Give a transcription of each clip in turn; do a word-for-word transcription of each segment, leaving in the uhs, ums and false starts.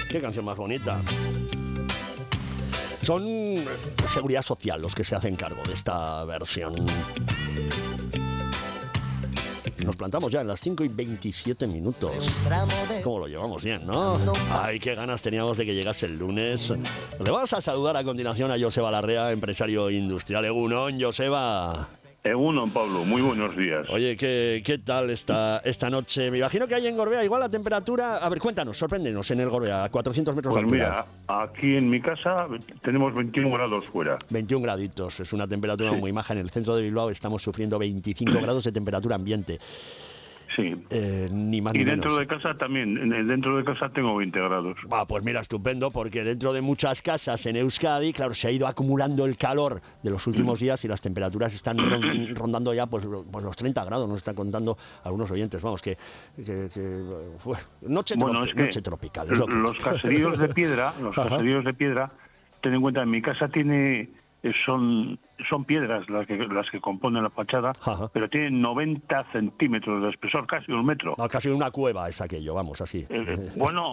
Qué canción más bonita. Son Seguridad Social los que se hacen cargo de esta versión. Nos plantamos ya en las cinco y veintisiete minutos. ¿Cómo lo llevamos bien, no? Ay, qué ganas teníamos de que llegase el lunes. Le vamos a saludar a continuación a Joseba Larrea, empresario industrial. Egunon, Joseba. Egunon, Pablo, muy buenos días. Oye, ¿qué, qué tal esta, esta noche? Me imagino que hay en Gorbea igual la temperatura... A ver, cuéntanos, sorpréndenos en el Gorbea, a cuatrocientos metros pues de altura. Mira, aquí en mi casa tenemos veintiún grados fuera. veintiún graditos, es una temperatura sí. muy maja. En el centro de Bilbao estamos sufriendo veinticinco grados de temperatura ambiente. Sí. Eh, ni más y ni dentro menos. de casa también, dentro de casa tengo veinte grados. Ah, pues mira, estupendo, porque dentro de muchas casas en Euskadi, claro, se ha ido acumulando el calor de los últimos días y las temperaturas están rondando ya pues, pues los treinta grados, nos están contando algunos oyentes. Vamos, que, que, que bueno, noche, bueno, tropi- es que noche tropical. Es lo que... Los caseríos de piedra, los Ajá. caseríos de piedra, ten en cuenta, en mi casa tiene... Son, son piedras las que, las que componen la fachada, Ajá. pero tienen noventa centímetros de espesor, casi un metro. No, casi una cueva es aquello, vamos, así. Eh, bueno,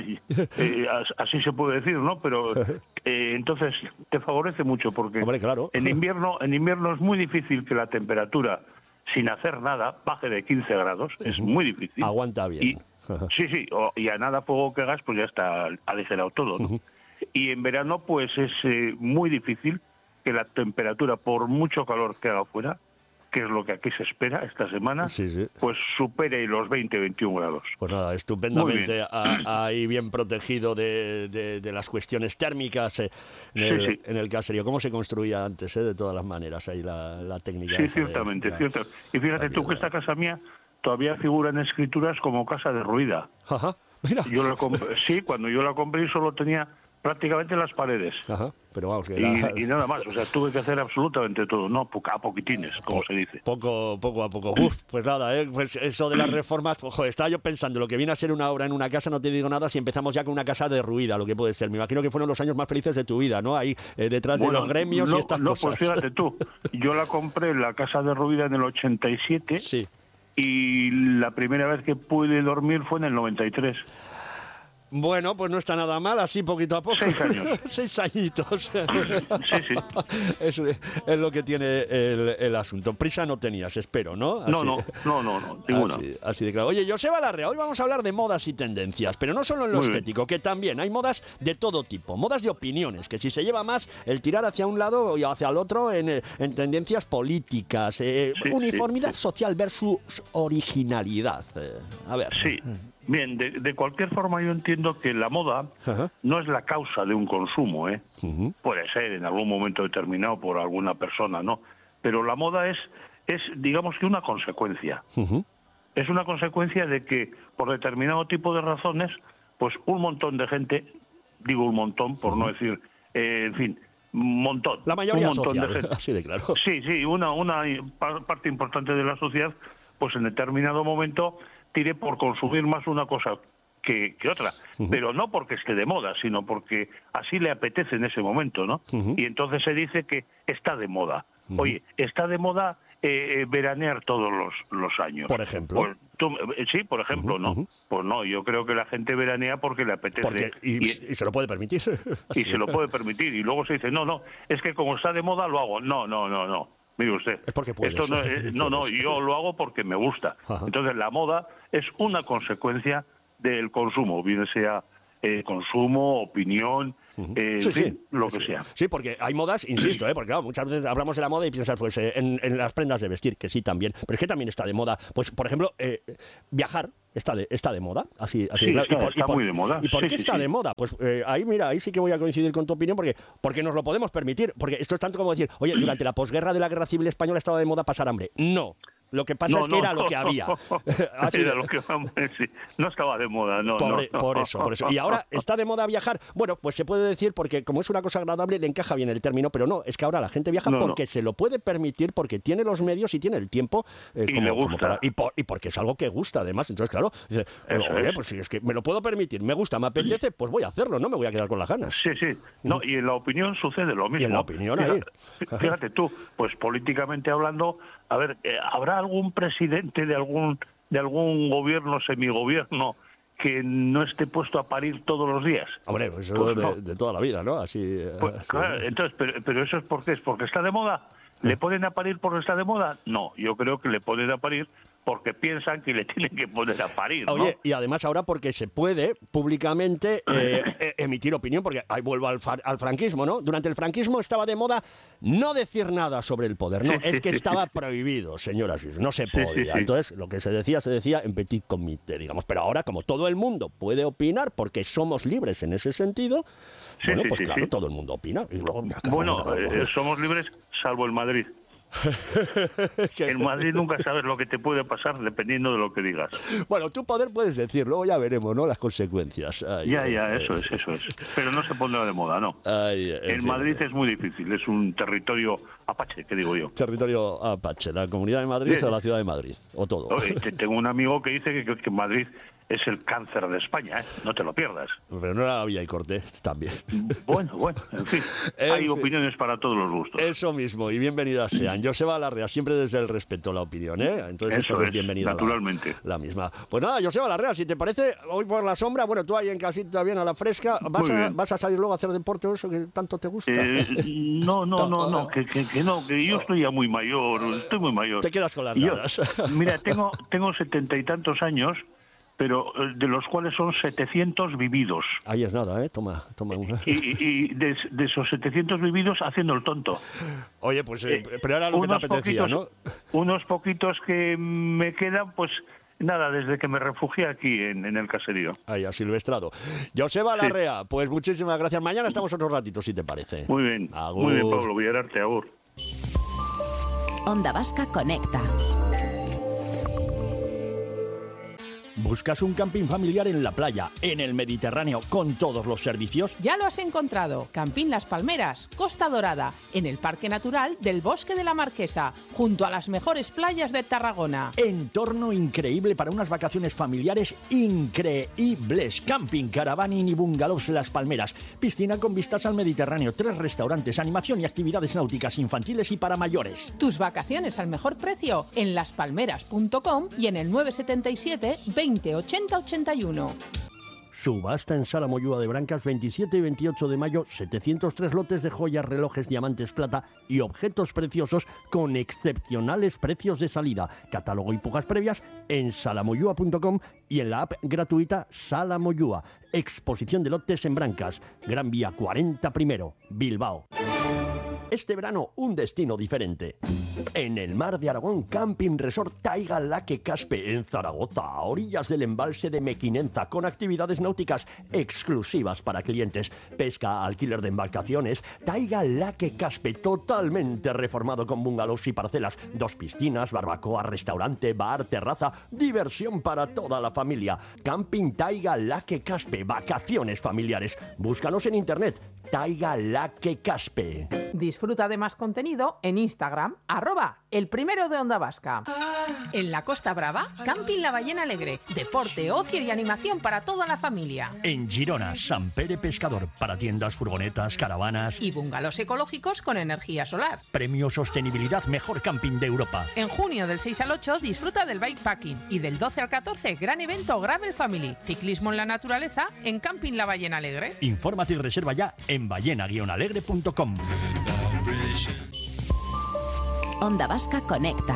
eh, así se puede decir, ¿no? Pero eh, entonces te favorece mucho porque Hombre, claro. en invierno, en invierno es muy difícil que la temperatura, sin hacer nada, baje de quince grados. Uh-huh. Es muy difícil. Aguanta bien. Y, sí, sí, o, y a nada fuego que hagas, pues ya está aligerado todo, ¿no? Uh-huh. Y en verano, pues es eh, muy difícil que la temperatura, por mucho calor que haga afuera, que es lo que aquí se espera esta semana, sí, sí. pues supere los veinte, veintiún grados. Pues nada, estupendamente bien. A, ahí bien protegido de, de, de las cuestiones térmicas eh, en, el, sí, sí. en el caserío. ¿Cómo se construía antes, eh, de todas las maneras, ahí la, la técnica? Sí, ciertamente, de, cierto. Y fíjate tú que esta casa mía todavía figura en escrituras como casa derruida. Ajá, mira. Yo la compré, sí, cuando yo la compré solo tenía prácticamente las paredes. Ajá, pero vamos, que y, la... y nada más, o sea, tuve que hacer absolutamente todo, no a poquitines, como po- se dice. Poco, poco a poco. Uf, pues nada, ¿eh? Pues eso de las reformas, pues, joder, estaba yo pensando, lo que viene a ser una obra en una casa, no te digo nada si empezamos ya con una casa derruida, lo que puede ser. Me imagino que fueron los años más felices de tu vida, ¿no? Ahí eh, detrás bueno, de los gremios no, y estas no, cosas. Pues fíjate tú, yo la compré en la casa derruida en el ochenta y siete sí. Y la primera vez que pude dormir fue en el noventa y tres. Bueno, pues no está nada mal, así poquito a poco. Seis años. Seis añitos. Sí, sí. Es, es lo que tiene el, el asunto. Prisa no tenías, espero, ¿no? Así, no, no, no, no, no, ninguna. Así, así de claro. Oye, Joseba Larrea, hoy vamos a hablar de modas y tendencias, pero no solo en lo Muy estético, bien. que también hay modas de todo tipo, modas de opiniones, que si se lleva más el tirar hacia un lado y hacia el otro en, en tendencias políticas, eh, Sí, uniformidad sí, sí. social versus originalidad. Eh, a ver. Sí. Bien, de, de cualquier forma yo entiendo que la moda Ajá. no es la causa de un consumo, ¿eh? Uh-huh. Puede ser en algún momento determinado por alguna persona, ¿no? Pero la moda es, es digamos que una consecuencia. Uh-huh. Es una consecuencia de que por determinado tipo de razones, pues un montón de gente, digo un montón por uh-huh. no decir, eh, en fin, un montón. La mayoría un montón social, de gente. así de claro. Sí, sí, una, una parte importante de la sociedad, pues en determinado momento tire por consumir más una cosa que, que otra, uh-huh. pero no porque esté de moda, sino porque así le apetece en ese momento, ¿no? Uh-huh. Y entonces se dice que está de moda. Uh-huh. Oye, está de moda eh, veranear todos los, los años. Por ejemplo. Pues, tú, eh, sí, por ejemplo, uh-huh. no. Uh-huh. Pues no, yo creo que la gente veranea porque le apetece. Porque, y, y, y se lo puede permitir. y se lo puede permitir. Y luego se dice, no, no, es que como está de moda lo hago. No, no, no, no. Mire usted, es porque puedes. esto no, es, no, no, yo lo hago porque me gusta. Ajá. Entonces la moda es una consecuencia del consumo, bien sea eh, consumo, opinión, uh-huh. eh, sí, en fin, sí. lo sí. que sea. Sí, porque hay modas, insisto, ¿eh? Porque claro, muchas veces hablamos de la moda y piensas pues eh, en, en las prendas de vestir, que sí también, pero es que también está de moda, pues por ejemplo, eh, viajar. Está de, está de moda, así, así sí, claro. está, y por, está y por, muy de moda. ¿Y por sí, qué sí, está sí. de moda? Pues eh, ahí, mira, ahí sí que voy a coincidir con tu opinión, porque, porque nos lo podemos permitir, porque esto es tanto como decir, oye, durante la posguerra de la Guerra Civil Española estaba de moda pasar hambre. No. Lo que pasa no, es que no, era no, lo que había. Así era lo que, sí. No estaba de moda, no, por, no, no. Por eso, por eso. Y ahora está de moda viajar. Bueno, pues se puede decir porque como es una cosa agradable le encaja bien el término, pero no, es que ahora la gente viaja no, porque no. se lo puede permitir, porque tiene los medios y tiene el tiempo. Eh, y como, le gusta. Como para, y, por, y porque es algo que gusta, además. Entonces, claro, dice, oye, es. pues si es que me lo puedo permitir, me gusta, me apetece, pues voy a hacerlo, no me voy a quedar con las ganas. Sí, sí. No, y en la opinión sucede lo mismo. Y en la opinión fíjate, ahí. Fíjate tú, pues políticamente hablando, a ver, eh, ¿habrá algún presidente de algún de algún gobierno, semigobierno, que no esté puesto a parir todos los días? Hombre, pues eso Pues de, no. de toda la vida, ¿no? Así. Pues, así. claro, entonces, pero, pero eso es porque es porque está de moda. ¿Le ponen a parir porque está de moda? No, yo creo que le ponen a parir porque piensan que le tienen que poner a parir, ¿no? Oye, y además ahora porque se puede públicamente eh, eh, emitir opinión, porque ahí vuelvo al, fa- al franquismo, ¿no? Durante el franquismo estaba de moda no decir nada sobre el poder, no, es que estaba prohibido, señoras y señores, no se Sí, sí, podía. sí. Entonces, lo que se decía, se decía en petit comité, digamos. Pero ahora, como todo el mundo puede opinar, porque somos libres en ese sentido, Sí, bueno, sí, pues sí, claro, sí. todo el mundo opina. Y luego, mira, cada Bueno, uno- eh, somos libres salvo el Madrid. Que- En Madrid nunca sabes lo que te puede pasar dependiendo de lo que digas. Bueno, tu poder puedes decir, luego ya veremos, ¿no? Las consecuencias. Ay, Ya, ay, ya, ay. eso es, eso es. Pero no se pondrá de moda, ¿no. Ay, en En fin. Madrid es muy difícil, es un territorio apache, que digo yo. Territorio apache, la Comunidad de Madrid Sí. o la Ciudad de Madrid, o todo. Oye, te- tengo un amigo que dice que, que Madrid es el cáncer de España, ¿eh? No te lo pierdas. Pero no era Villa y Corte, también. Bueno, bueno, en fin. En Hay fin. opiniones para todos los gustos. Eso mismo, y bienvenidas sean. Joseba Larrea, siempre desde el respeto a la opinión, ¿eh? Entonces Eso esto es es, bienvenida. la- naturalmente. La, misma. Pues nada, Joseba Larrea, si te parece, hoy por la sombra, bueno, tú ahí en casita bien a la fresca, ¿vas, Muy a, bien. ¿vas a salir luego a hacer deporte o eso que tanto te gusta? Eh, no, no, no, no, que, que, que no, que yo estoy ya muy mayor, estoy muy mayor. Te quedas con las Y yo- ganas. Mira, tengo tengo setenta y tantos años, pero eh, de los cuales son setecientos vividos. Ahí es nada, ¿eh? Toma, toma una. Y, y- y de, de esos setecientos vividos haciendo el tonto. Oye, pues, eh, Eh, pero era lo que te unos apetecía, poquitos- ¿no? Unos poquitos que me quedan, pues nada, desde que me refugié aquí en, en el caserío. Ahí, a Silvestrado. Joseba Sí. Larrea, pues muchísimas gracias. Mañana estamos otro ratito, si te parece. Muy bien, Agur. muy bien, Pablo Villararte, agur. Onda Vasca Conecta. ¿Buscas un camping familiar en la playa, en el Mediterráneo, con todos los servicios? Ya lo has encontrado. Camping Las Palmeras, Costa Dorada, en el Parque Natural del Bosque de la Marquesa, junto a las mejores playas de Tarragona. Entorno increíble para unas vacaciones familiares increíbles. Camping, caravaning y bungalows Las Palmeras. Piscina con vistas al Mediterráneo, tres restaurantes, animación y actividades náuticas infantiles y para mayores. Tus vacaciones al mejor precio en laspalmeras punto com y en el nueve siete siete, veinte, ochenta, ochenta y uno. Subasta en Sala Moyúa de Brancas, veintisiete y veintiocho de mayo, setecientos tres lotes de joyas, relojes, diamantes, plata y objetos preciosos con excepcionales precios de salida. Catálogo y pujas previas en salamoyúa punto com y en la app gratuita Sala Moyúa. Exposición de lotes en Brancas, Gran Vía cuarenta primero, Bilbao. Este verano, un destino diferente. En el mar de Aragón, Camping Resort Taiga Laque Caspe, en Zaragoza, a orillas del embalse de Mequinenza, con actividades náuticas exclusivas para clientes, pesca, alquiler de embarcaciones. Taiga Laque Caspe, totalmente reformado con bungalows y parcelas, dos piscinas, barbacoa, restaurante, bar, terraza, diversión para toda la familia. Camping Taiga Laque Caspe, vacaciones familiares. Búscanos en internet, Taiga Laque Caspe. Disfruta de más contenido en Instagram, arroba el primero de Onda Vasca. En la Costa Brava, Camping La Ballena Alegre, deporte, ocio y animación para toda la familia. En Girona, San Pere Pescador, para tiendas, furgonetas, caravanas. Y bungalows ecológicos con energía solar. Premio Sostenibilidad Mejor Camping de Europa. En junio del seis al ocho disfruta del bikepacking y del doce al catorce gran evento Gravel Family, ciclismo en la naturaleza en Camping La Ballena Alegre. Infórmate y reserva ya en ballena guion alegre punto com. Onda Vasca Conecta.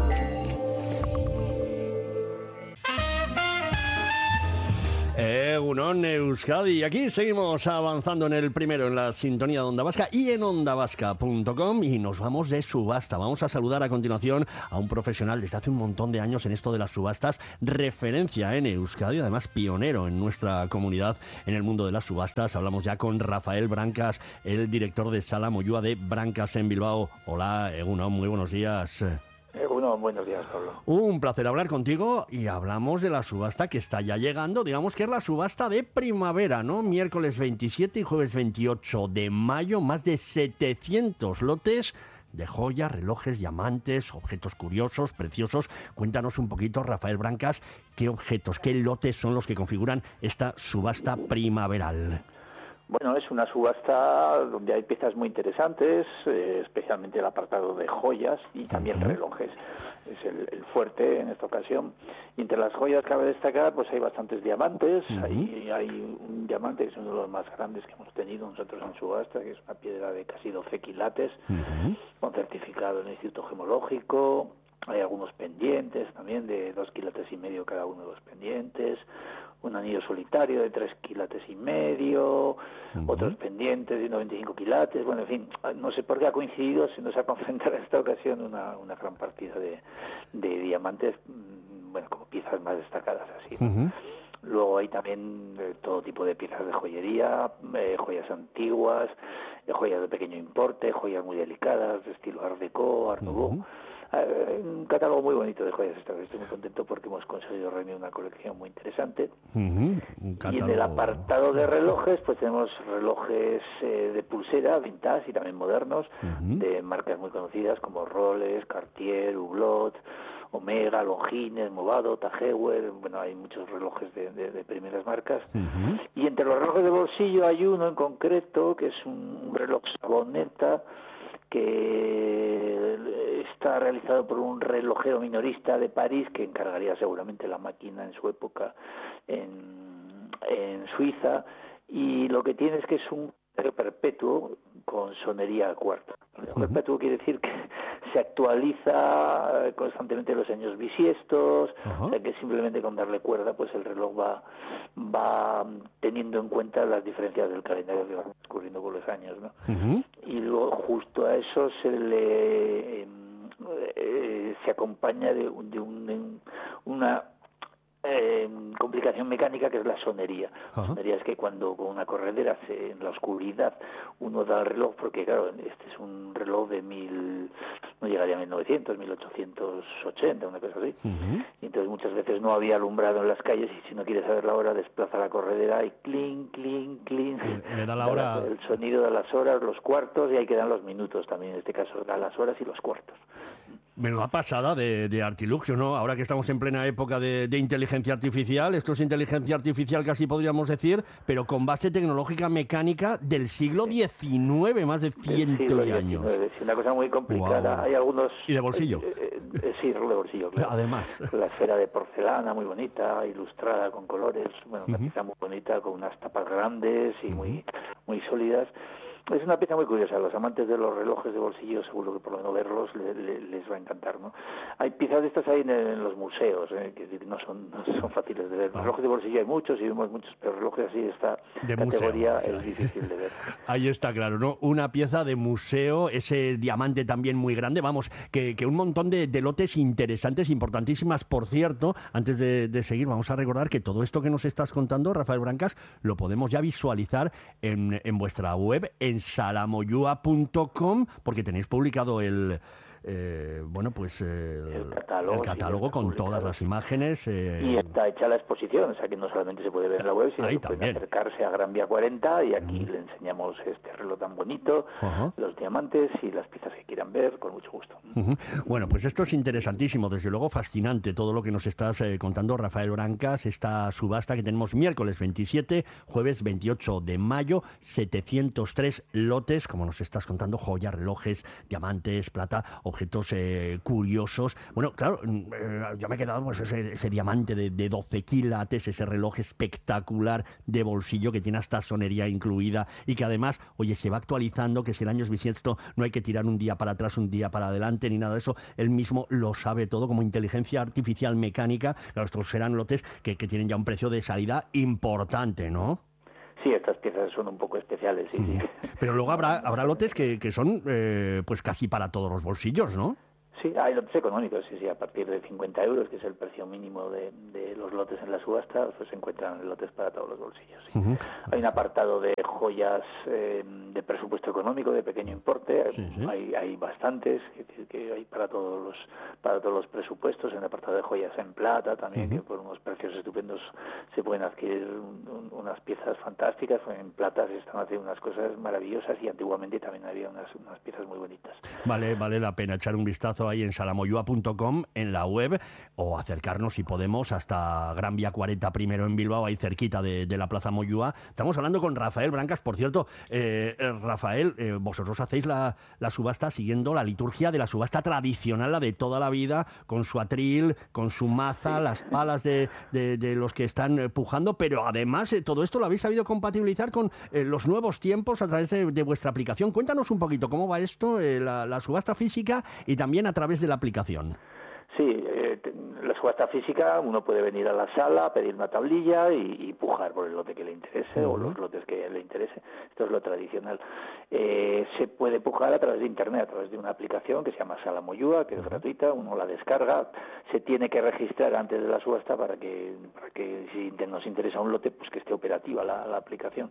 Egunon Euskadi, y aquí seguimos avanzando en el primero en la sintonía de Onda Vasca y en onda vasca punto com, y nos vamos de subasta. Vamos a saludar a continuación a un profesional desde hace un montón de años en esto de las subastas, referencia en Euskadi, además pionero en nuestra comunidad en el mundo de las subastas. Hablamos ya con Rafael Brancas, el director de Sala Moyúa de Brancas en Bilbao. Hola, Egunon, muy buenos días. Eh, bueno, buenos días, Pablo. Un placer hablar contigo, y hablamos de la subasta que está ya llegando, digamos que es la subasta de primavera, ¿no? Miércoles veintisiete y jueves veintiocho de mayo, más de setecientos lotes de joyas, relojes, diamantes, objetos curiosos, preciosos. Cuéntanos un poquito, Rafael Brancas, qué objetos, qué lotes son los que configuran esta subasta primaveral. Bueno, es una subasta donde hay piezas muy interesantes, eh, especialmente el apartado de joyas y también uh-huh. relojes. Es el, el fuerte en esta ocasión. Y entre las joyas cabe destacar, pues hay bastantes diamantes. Uh-huh. Hay, hay un diamante que es uno de los más grandes que hemos tenido nosotros en subasta, que es una piedra de casi doce quilates, uh-huh. con certificado en el Instituto Gemológico. Hay algunos pendientes también de dos quilates y medio cada uno de los pendientes. Un anillo solitario de tres quilates y medio, uh-huh. otros pendientes de noventa y cinco quilates, bueno, en fin, no sé por qué ha coincidido, se nos ha concentrado en esta ocasión una, una gran partida de, de diamantes, bueno, como piezas más destacadas así, ¿no? Uh-huh. Luego hay también eh, todo tipo de piezas de joyería, eh, joyas antiguas, eh, joyas de pequeño importe, joyas muy delicadas, de estilo Art Deco, Art Nouveau. Uh-huh. Un catálogo muy bonito de joyas. Estoy muy contento porque hemos conseguido reunir una colección muy interesante. Uh-huh. Y en el apartado de relojes, pues tenemos relojes eh, de pulsera, vintage y también modernos, uh-huh. de marcas muy conocidas como Rolex, Cartier, Hublot, Omega, Longines, Movado, Tag-Heuer. Bueno, hay muchos relojes de, de, de primeras marcas. Uh-huh. Y entre los relojes de bolsillo hay uno en concreto que es un, un reloj Saboneta, que está realizado por un relojero minorista de París que encargaría seguramente la máquina en su época en, en Suiza, y lo que tiene es que es un perpetuo con sonería cuarta. Uh-huh. Perpetuo quiere decir que se actualiza constantemente los años bisiestos, uh-huh. o sea que simplemente con darle cuerda pues el reloj va va teniendo en cuenta las diferencias del calendario que va transcurriendo con los años, ¿no? Uh-huh. Y luego justo a eso se le eh, eh, se acompaña de, de, un, de una Eh, complicación mecánica que es la sonería. La sonería es que cuando con una corredera se, en la oscuridad uno da el reloj, porque claro, este es un reloj de mil, no llegaría a mil novecientos, mil ochocientos ochenta, una cosa así. Uh-huh. Y entonces muchas veces no había alumbrado en las calles y si no quiere saber la hora desplaza la corredera y clink, clink, clink. Me da la hora. El sonido da las horas, los cuartos y ahí quedan los minutos también, en este caso da las horas y los cuartos. Menuda pasada de, de artilugio, ¿no? Ahora que estamos en plena época de, de inteligencia artificial, esto es inteligencia artificial casi podríamos decir, pero con base tecnológica mecánica del siglo diecinueve, más de ciento años. Es una cosa muy complicada. Wow. Hay algunos... ¿Y de bolsillo? Eh, eh, sí, de bolsillo, claro. Además. La esfera de porcelana muy bonita, ilustrada con colores, bueno, una uh-huh. pieza muy bonita, con unas tapas grandes y uh-huh. muy, muy sólidas. Es una pieza muy curiosa. Los amantes de los relojes de bolsillo seguro que por lo menos verlos le, le, les va a encantar, ¿no? Hay piezas de estas ahí en, en los museos, ¿eh? Que no son, no son fáciles de ver. Oh. Relojes de bolsillo hay muchos y vemos muchos, pero relojes así de esta de categoría museo, es difícil de ver. Ahí está claro, ¿no? Una pieza de museo, ese diamante también muy grande, vamos, que, que un montón de, de lotes interesantes, importantísimas. Por cierto, antes de, de seguir, vamos a recordar que todo esto que nos estás contando, Rafael Brancas, lo podemos ya visualizar en, en vuestra web, en salamoyua punto com, porque tenéis publicado el eh, bueno pues eh, el catálogo, el catálogo sí, con todas las imágenes eh... y está hecha la exposición, o sea que no solamente se puede ver en la web, sino Ahí que pueden también. acercarse a Gran Vía cuarenta y aquí uh-huh. le enseñamos este reloj tan bonito, uh-huh. los diamantes y las piezas que quieran ver, con mucho gusto. Uh-huh. Bueno, pues esto es interesantísimo, desde luego fascinante todo lo que nos estás eh, contando, Rafael Brancas, esta subasta que tenemos miércoles veintisiete, jueves veintiocho de mayo, setecientos tres lotes, como nos estás contando, joyas, relojes, diamantes, plata, objetos eh, curiosos. Bueno, claro, eh, yo me he quedado pues ese, ese diamante de, de doce quilates, ese reloj espectacular de bolsillo que tiene hasta sonería incluida y que además, oye, se va actualizando, que si el año es bisiesto no hay que tirar un día para atrás, un día para adelante, ni nada de eso. Él mismo lo sabe todo, como inteligencia artificial mecánica. Claro, estos serán lotes que, que tienen ya un precio de salida importante, ¿no? Sí, estas piezas son un poco especiales, sí. sí. sí. Pero luego habrá habrá lotes que, que son eh, pues casi para todos los bolsillos, ¿no? Sí, hay lotes económicos, sí, sí, a partir de cincuenta euros, que es el precio mínimo de, de los lotes en la subasta, pues se encuentran lotes para todos los bolsillos. Sí. Uh-huh. Hay un apartado de joyas eh, de presupuesto económico, de pequeño importe, sí, sí. Hay, hay bastantes, es decir, que hay para todos los para todos los presupuestos. En el apartado de joyas en plata también, uh-huh. que por unos precios estupendos se pueden adquirir un, un, unas piezas fantásticas. En plata se están haciendo unas cosas maravillosas y antiguamente también había unas, unas piezas muy bonitas. Vale, vale la pena echar un vistazo ahí en salamoyua punto com, en la web, o acercarnos, si podemos, hasta Gran Vía cuarenta primero en Bilbao, ahí cerquita de, de la Plaza Moyúa. Estamos hablando con Rafael Brancas. Por cierto, eh, Rafael, eh, vosotros hacéis la, la subasta siguiendo la liturgia de la subasta tradicional, la de toda la vida, con su atril, con su maza, sí, las palas de, de, de los que están pujando, pero además eh, todo esto lo habéis sabido compatibilizar con eh, los nuevos tiempos a través de, de vuestra aplicación. Cuéntanos un poquito cómo va esto, eh, la, la subasta física y también a través de la aplicación. Sí, eh, la subasta física, uno puede venir a la sala, pedir una tablilla y, y pujar por el lote que le interese, uh-huh, o los lotes que le interese. Esto es lo tradicional. Eh, se puede pujar a través de Internet, a través de una aplicación que se llama Sala Moyúa, que es gratuita, uno la descarga, se tiene que registrar antes de la subasta para que, para que si nos interesa un lote, pues que esté operativa la, la aplicación.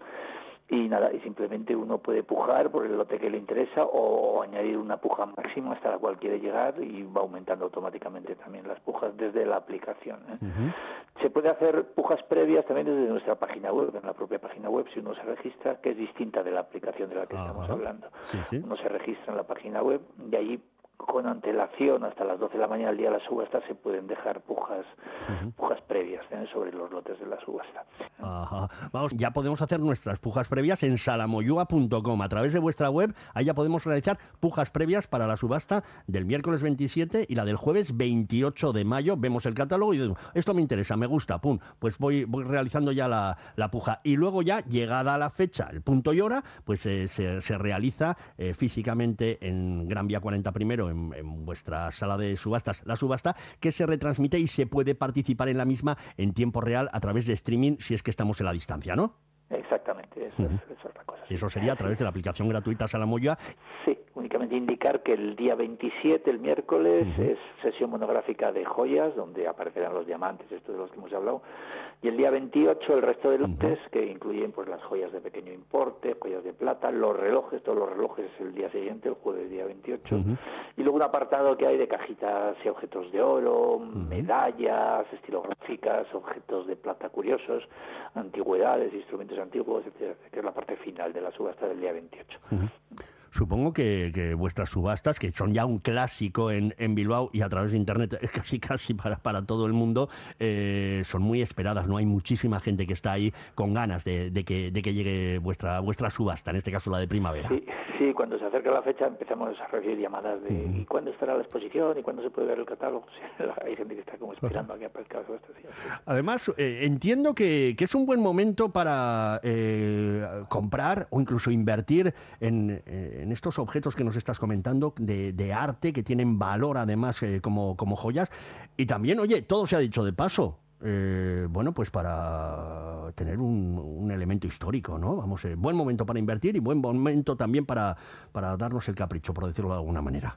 Y nada, y simplemente uno puede pujar por el lote que le interesa o añadir una puja máxima hasta la cual quiere llegar y va aumentando automáticamente también las pujas desde la aplicación, ¿eh? Uh-huh. Se puede hacer pujas previas también desde nuestra página web, en la propia página web, si uno se registra, que es distinta de la aplicación de la que uh-huh. estamos hablando. Sí, sí. Uno se registra en la página web y allí, con antelación, hasta las doce de la mañana del día de la subasta, se pueden dejar pujas uh-huh. pujas previas, ¿eh?, sobre los lotes de la subasta. Ajá. Vamos, ya podemos hacer nuestras pujas previas en salamoyua punto com. A través de vuestra web, ahí ya podemos realizar pujas previas para la subasta del miércoles veintisiete y la del jueves veintiocho de mayo. Vemos el catálogo y decimos, esto me interesa, me gusta, pum, pues voy, voy realizando ya la, la puja. Y luego ya, llegada la fecha, el punto y hora, pues eh, se, se realiza eh, físicamente en Gran Vía cuarenta primero, En, en vuestra sala de subastas, la subasta, que se retransmite y se puede participar en la misma en tiempo real a través de streaming, si es que estamos en la distancia, ¿no? Exactamente, eso, uh-huh. es, eso es la cosa. Eso sería a través de la aplicación gratuita Sala Moyúa. Sí, únicamente indicar que el día veintisiete, el miércoles, uh-huh. es sesión monográfica de joyas, donde aparecerán los diamantes, estos de los que hemos hablado, y el día veintiocho el resto de lotes, uh-huh. que incluyen pues las joyas de pequeño importe, joyas de plata, los relojes, todos los relojes el día siguiente, el jueves día veintiocho, uh-huh. y luego un apartado que hay de cajitas y objetos de oro, uh-huh. medallas estilográficas, objetos de plata curiosos, antigüedades, instrumentos antiguos, etcétera, que es la parte final de la subasta del día veintiocho. Uh-huh. Supongo que, que vuestras subastas, que son ya un clásico en, en Bilbao y a través de Internet, casi casi para, para todo el mundo, eh, son muy esperadas, ¿no? Hay muchísima gente que está ahí con ganas de, de, que, de que llegue vuestra vuestra subasta, en este caso la de primavera. Sí, sí, cuando se acerca la fecha empezamos a recibir llamadas de uh-huh. ¿y cuándo estará la exposición? ¿Y cuándo se puede ver el catálogo? Sí, hay gente que está como esperando uh-huh. a que aparezca la subasta. Sí, sí. Además, eh, entiendo que, que es un buen momento para eh, comprar o incluso invertir en... Eh, en estos objetos que nos estás comentando de, de arte, que tienen valor además eh, como, como joyas. Y también, oye, todo se ha dicho de paso, eh, bueno, pues para tener un, un elemento histórico, ¿no? Vamos, eh, buen momento para invertir y buen momento también para, para darnos el capricho, por decirlo de alguna manera.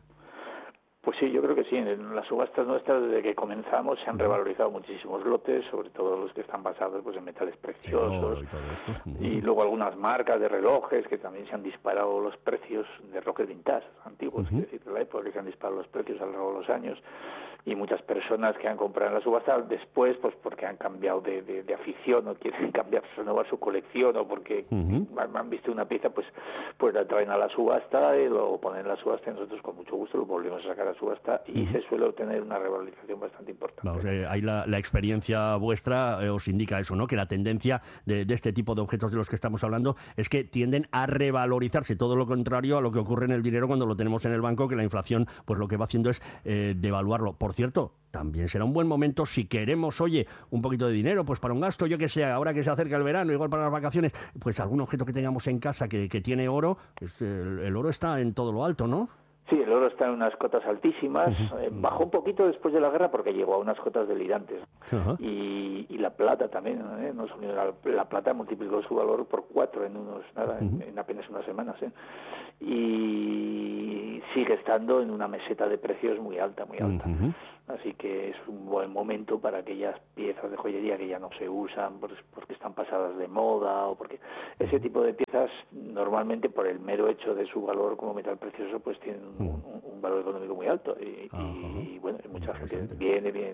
Pues sí, yo creo que sí. En las subastas nuestras, desde que comenzamos, se han revalorizado muchísimos lotes, sobre todo los que están basados pues en metales preciosos. Y, todo esto. Y luego algunas marcas de relojes que también se han disparado los precios, de relojes vintage antiguos, uh-huh. es decir, de la época, que se han disparado los precios a lo largo de los años. Y muchas personas que han comprado en la subasta después, pues porque han cambiado de, de, de afición o quieren cambiar, renovar su colección o porque uh-huh. han, han visto una pieza, pues pues la traen a la subasta y lo ponen en la subasta y nosotros con mucho gusto lo volvemos a sacar a subasta y uh-huh. se suele obtener una revalorización bastante importante. Vamos, eh, ahí la, la experiencia vuestra eh, os indica eso, ¿no? Que la tendencia de, de este tipo de objetos de los que estamos hablando es que tienden a revalorizarse, todo lo contrario a lo que ocurre en el dinero cuando lo tenemos en el banco, que la inflación pues lo que va haciendo es eh, devaluarlo. Por cierto, también será un buen momento si queremos, oye, un poquito de dinero, pues para un gasto, yo que sé, ahora que se acerca el verano, igual para las vacaciones, pues algún objeto que tengamos en casa que, que tiene oro, pues el, el oro está en todo lo alto, ¿no? Sí, el oro está en unas cotas altísimas, uh-huh. eh, bajó un poquito después de la guerra porque llegó a unas cotas delirantes. Uh-huh. Y, y la plata también, ¿eh? Nos unió la, la plata multiplicó su valor por cuatro en unos nada, uh-huh. en, en apenas unas semanas, ¿eh? Y sigue estando en una meseta de precios muy alta, muy alta. Uh-huh. Así que es un buen momento para aquellas piezas de joyería que ya no se usan porque están pasadas de moda o porque ese tipo de piezas normalmente por el mero hecho de su valor como metal precioso pues tienen un, un, un valor económico muy alto y, y, y bueno, mucha gente viene, bien,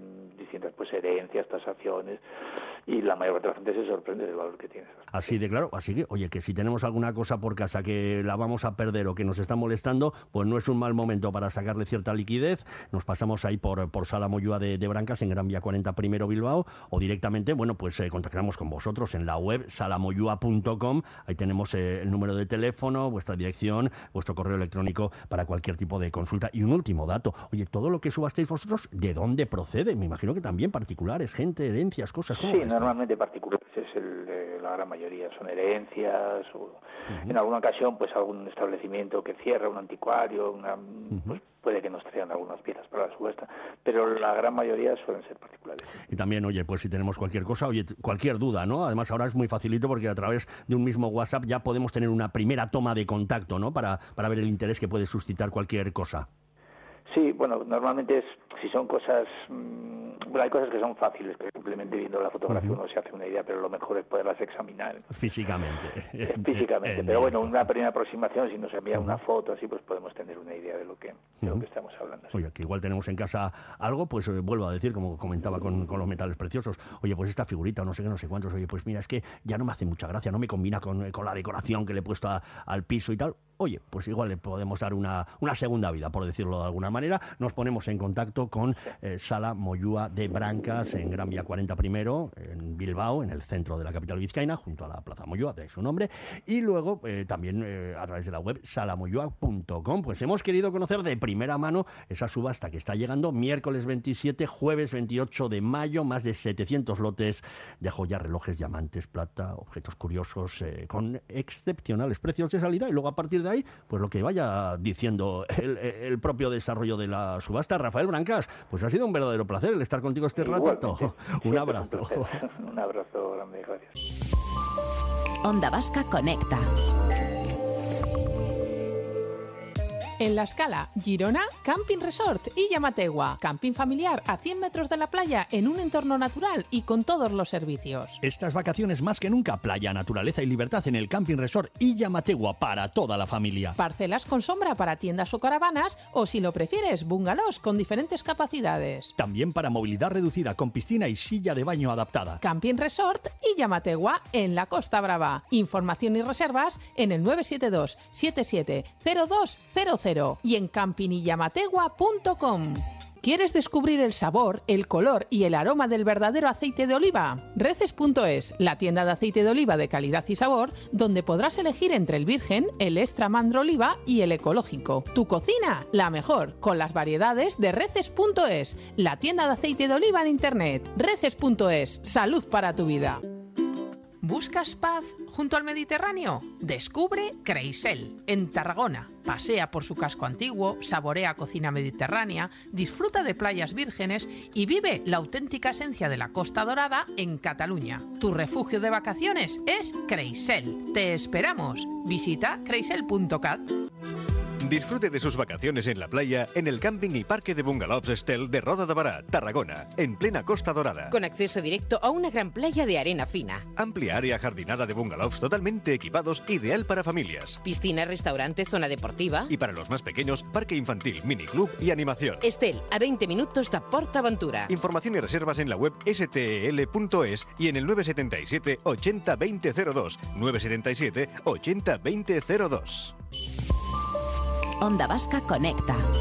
distintas pues herencias, tasaciones, y la mayor parte de la gente se sorprende del valor que tiene. Así de claro, así que, oye, que si tenemos alguna cosa por casa que la vamos a perder o que nos está molestando, pues no es un mal momento para sacarle cierta liquidez. Nos pasamos ahí por, por Sala Moyúa de, de Brancas, en Gran Vía cuarenta Primero Bilbao, o directamente, bueno, pues eh, contactamos con vosotros en la web salamoyua punto com. Ahí tenemos eh, el número de teléfono, vuestra dirección, vuestro correo electrónico para cualquier tipo de consulta. Y un último dato, oye, todo lo que subastéis vosotros, ¿de dónde procede? Me imagino que también particulares, gente, herencias, cosas. ¿Cómo Sí, va esto? normalmente particulares es el, eh, la gran mayoría, son herencias, o uh-huh. en alguna ocasión pues algún establecimiento que cierra, un anticuario, una, uh-huh. pues puede que nos traigan algunas piezas para la subasta, pero la gran mayoría suelen ser particulares. Y también, oye, pues si tenemos cualquier cosa, oye, cualquier duda, ¿no? Además ahora es muy facilito porque a través de un mismo WhatsApp ya podemos tener una primera toma de contacto, ¿no? Para, para ver el interés que puede suscitar cualquier cosa. Sí, bueno, normalmente es, si son cosas, mmm, bueno, hay cosas que son fáciles, que simplemente viendo la fotografía uh-huh. uno se hace una idea, pero lo mejor es poderlas examinar. Físicamente. Eh, físicamente, pero bueno, una primera aproximación, si nos envía uh-huh. una foto así, pues podemos tener una idea de lo que, de uh-huh. lo que estamos hablando. ¿Sí? Oye, que igual tenemos en casa algo, pues eh, vuelvo a decir, como comentaba con, con los metales preciosos, oye, pues esta figurita, no sé qué, no sé cuántos, oye, pues mira, es que ya no me hace mucha gracia, no me combina con, con la decoración que le he puesto a, al piso y tal. Oye, pues igual le podemos dar una, una segunda vida, por decirlo de alguna manera. Nos ponemos en contacto con eh, Sala Moyúa de Brancas, en Gran Vía cuarenta Primero, en Bilbao, en el centro de la capital vizcaína, junto a la Plaza Moyúa, de su nombre. Y luego eh, también eh, a través de la web salamoyua punto com. Pues hemos querido conocer de primera mano esa subasta que está llegando miércoles veintisiete, jueves veintiocho de mayo, más de setecientos lotes de joyas, relojes, diamantes, plata, objetos curiosos, eh, con excepcionales precios de salida. Y luego a partir de ahí, pues lo que vaya diciendo el, el propio desarrollo de la subasta. Rafael Brancas, pues ha sido un verdadero placer el estar contigo este rato. Un abrazo. Un, un abrazo grande, gracias. Onda Vasca Conecta. En La Escala, Girona, Camping Resort y Llamategua. Camping familiar a cien metros de la playa en un entorno natural y con todos los servicios. Estas vacaciones más que nunca, playa, naturaleza y libertad en el Camping Resort y Llamategua para toda la familia. Parcelas con sombra para tiendas o caravanas o, si lo prefieres, bungalows con diferentes capacidades. También para movilidad reducida con piscina y silla de baño adaptada. Camping Resort y Llamategua en la Costa Brava. Información y reservas en el nueve siete dos, siete siete cero dos cero cero y en camping y llamategua punto com. ¿Quieres descubrir el sabor, el color y el aroma del verdadero aceite de oliva? Reces punto es, la tienda de aceite de oliva de calidad y sabor, donde podrás elegir entre el virgen, el extra mandro oliva y el ecológico. Tu cocina, la mejor, con las variedades de Reces punto es, la tienda de aceite de oliva en internet. Reces punto es, salud para tu vida. ¿Buscas paz junto al Mediterráneo? Descubre Creisel, en Tarragona. Pasea por su casco antiguo, saborea cocina mediterránea, disfruta de playas vírgenes y vive la auténtica esencia de la Costa Dorada en Cataluña. Tu refugio de vacaciones es Creisel. Te esperamos. Visita creisel punto cat. Disfrute de sus vacaciones en la playa en el camping y parque de bungalows Estel de Roda de Bará, Tarragona, en plena Costa Dorada. Con acceso directo a una gran playa de arena fina. Amplia área jardinada de bungalows totalmente equipados, ideal para familias. Piscina, restaurante, zona deportiva. Y para los más pequeños, parque infantil, miniclub y animación. Estel, a veinte minutos de PortAventura. Información y reservas en la web ese te ele punto es y en el nueve siete siete, ochenta, veinte cero dos. nueve siete siete, ochenta, veinte cero dos. Onda Vasca Conecta.